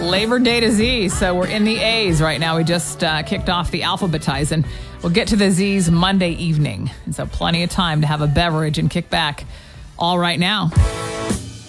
Labor Day to Z. So we're in the A's right now. We just kicked off the alphabetizing. We'll get to the Z's Monday evening. And so plenty of time to have a beverage and kick back all right now.